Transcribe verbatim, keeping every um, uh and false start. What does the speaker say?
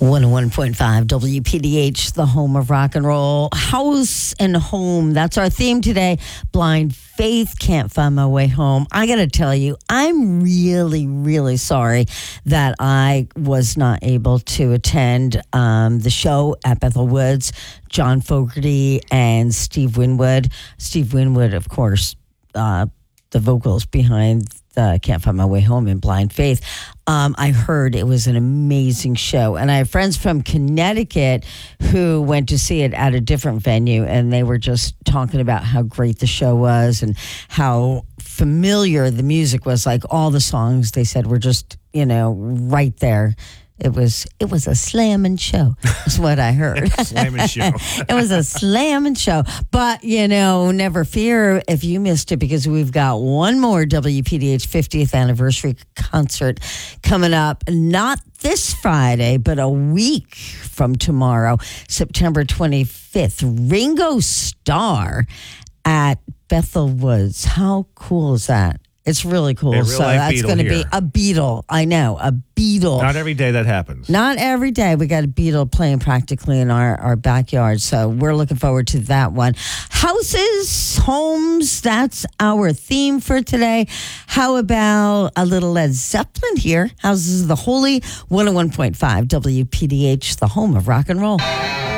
one oh one point five W P D H, the home of rock and roll. House and home. That's our theme today. Blind Faith, Can't Find My Way Home. I got to tell you, I'm really, really sorry that I was not able to attend um, the show at Bethel Woods. John Fogerty and Steve Winwood. Steve Winwood, of course, uh, the vocals behind the Can't Find My Way Home in Blind Faith. Um, I heard it was an amazing show. And I have friends from Connecticut who went to see it at a different venue, and they were just talking about how great the show was and how familiar the music was. Like all the songs, they said, were just, you know, right there. It was it was a slamming show, is what I heard. Slamming show. It was a slamming show. But, you know, never fear if you missed it, because we've got one more W P D H fiftieth anniversary concert coming up, not this Friday, but a week from tomorrow, September twenty-fifth. Ringo Starr at Bethel Woods. How cool is that? It's really cool. Real So life that's Beatle going to here. be a Beatle. I know, a Beatle. Not every day that happens. Not every day. We got a Beatle playing practically in our, our backyard. So we're looking forward to that one. Houses, homes, that's our theme for today. How about a little Led Zeppelin here? Houses of the Holy, one oh one point five W P D H, the home of rock and roll.